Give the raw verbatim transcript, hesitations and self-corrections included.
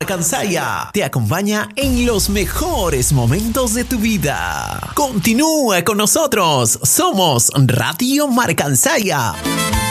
Marcansaya te acompaña en los mejores momentos de tu vida. Continúa con nosotros. Somos Radio Marcansaya.